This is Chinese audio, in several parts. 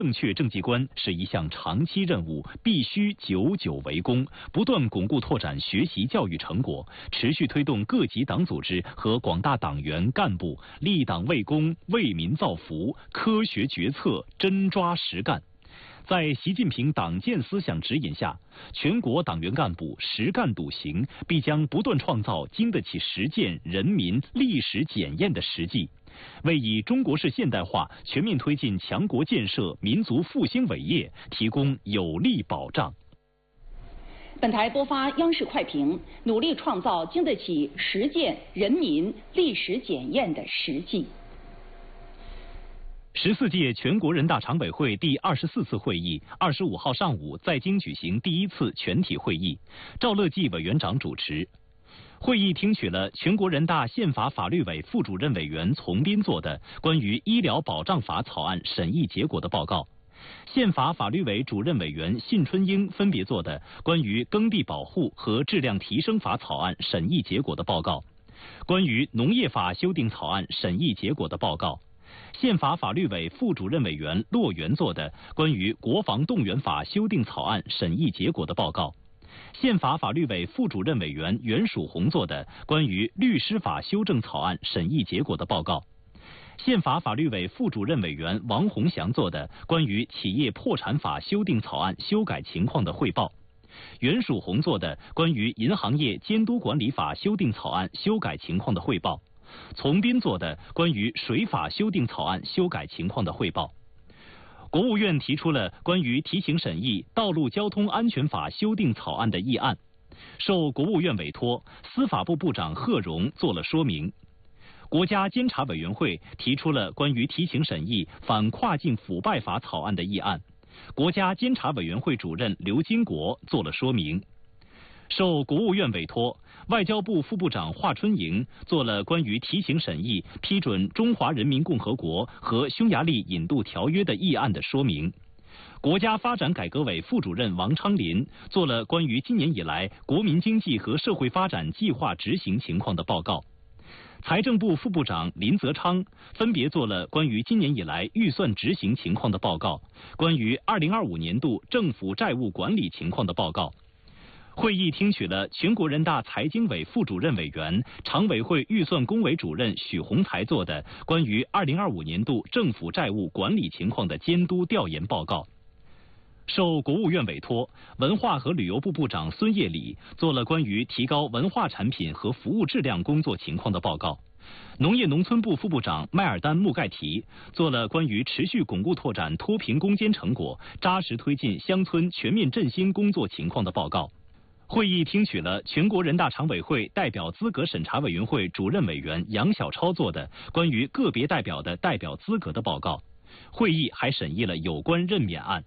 正确政绩观是一项长期任务，必须久久为功，不断巩固拓展学习教育成果，持续推动各级党组织和广大党员干部立党为公、为民造福，科学决策，真抓实干。在习近平党建思想指引下，全国党员干部实干笃行，必将不断创造经得起实践、人民、历史检验的实际。为以中国式现代化全面推进强国建设、民族复兴伟业提供有力保障。 本台播发央视快评，努力创造经得起实践、人民、历史检验的实际。 14届全国人大常委会第24次会议25号上午在京举行第一次全体会议，赵乐际委员长主持。会议听取了全国人大宪法法律委副主任委员丛斌做的关于医疗保障法草案审议结果的报告，宪法法律委主任委员信春英分别做的关于耕地保护和质量提升法草案审议结果的报告，关于农业法修订草案审议结果的报告，宪法法律委副主任委员骆元做的关于国防动员法修订草案审议结果的报告，宪法法律委副主任委员袁曙红做的关于律师法修正草案审议结果的报告，宪法法律委副主任委员王洪祥做的关于企业破产法修订草案修改情况的汇报，袁曙红做的关于银行业监督管理法修订草案修改情况的汇报，丛斌做的关于水法修订草案修改情况的汇报。国务院提出了关于提请审议道路交通安全法修订草案的议案，受国务院委托，司法部部长贺荣做了说明。国家监察委员会提出了关于提请审议反跨境腐败法草案的议案，国家监察委员会主任刘金国做了说明。受国务院委托，外交部副部长华春莹做了关于提请审议批准中华人民共和国和匈牙利引渡条约的议案的说明。国家发展改革委副主任王昌林做了关于今年以来国民经济和社会发展计划执行情况的报告。财政部副部长林泽昌分别做了关于今年以来预算执行情况的报告，关于2025年度政府债务管理情况的报告。会议听取了全国人大财经委副主任委员、常委会预算工委主任许宏才做的关于2025年度政府债务管理情况的监督调研报告。受国务院委托，文化和旅游部部长孙业礼做了关于提高文化产品和服务质量工作情况的报告。农业农村部副部长迈尔丹穆盖提做了关于持续巩固拓展脱贫攻坚成果、扎实推进乡村全面振兴工作情况的报告。会议听取了全国人大常委会代表资格审查委员会主任委员杨晓超做的关于个别代表的代表资格的报告。会议还审议了有关任免案。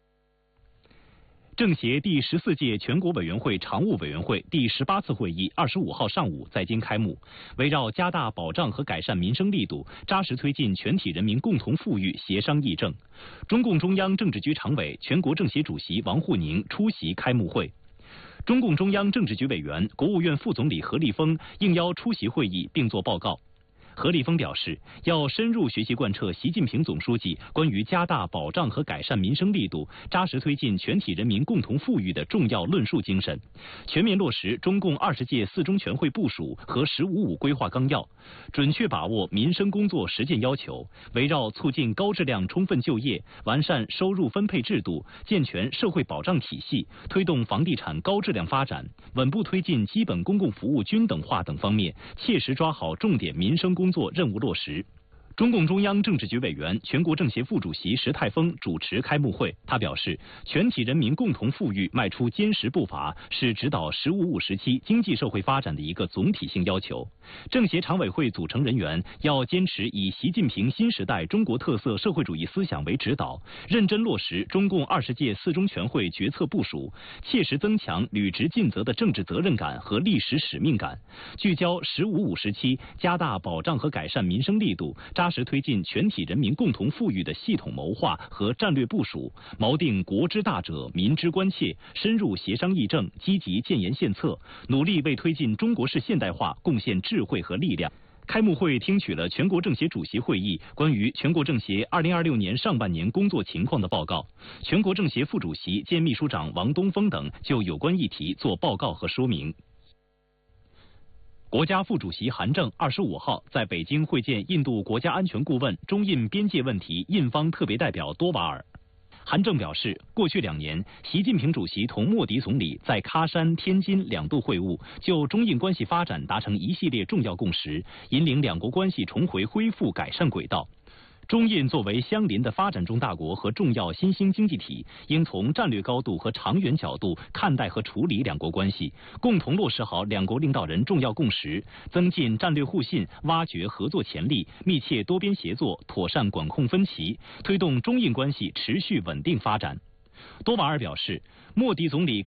政协第14届全国委员会常务委员会第18次会议25号上午在京开幕，围绕加大保障和改善民生力度，扎实推进全体人民共同富裕协商议政。中共中央政治局常委、全国政协主席王沪宁出席开幕会。中共中央政治局委员、国务院副总理何立峰应邀出席会议并作报告。何立峰表示，要深入学习贯彻习近平总书记关于加大保障和改善民生力度，扎实推进全体人民共同富裕的重要论述精神，全面落实中共20届4中全会部署和“15+5”规划纲要，准确把握民生工作实践要求，围绕促进高质量充分就业、完善收入分配制度、健全社会保障体系、推动房地产高质量发展、稳步推进基本公共服务均等化等方面，切实抓好重点民生工作任务落实。中共中央政治局委员、全国政协副主席石泰峰主持开幕会。他表示，全体人民共同富裕迈出坚实步伐，是指导“15+5”时期经济社会发展的一个总体性要求。政协常委会组成人员要坚持以习近平新时代中国特色社会主义思想为指导，认真落实中共20届4中全会决策部署，切实增强履职尽责的政治责任感和历史使命感，聚焦“15+5”时期加大保障和改善民生力度，扎实推进全体人民共同富裕的系统谋划和战略部署，锚定国之大者、民之关切，深入协商议政，积极建言献策，努力为推进中国式现代化贡献智慧和力量。 开幕会听取了全国政协主席会议关于全国政协2026年上半年工作情况的报告，全国政协副主席兼秘书长王东峰等就有关议题作报告和说明。国家副主席韩正25号在北京会见印度国家安全顾问、中印边界问题印方特别代表多瓦尔。韩正表示，过去2年，习近平主席同莫迪总理在喀山、天津2度会晤，就中印关系发展达成一系列重要共识，引领两国关系重回恢复改善轨道。中印作为相邻的发展中大国和重要新兴经济体，应从战略高度和长远角度看待和处理两国关系，共同落实好两国领导人重要共识，增进战略互信，挖掘合作潜力，密切多边协作，妥善管控分歧，推动中印关系持续稳定发展。多瓦尔表示，莫迪总理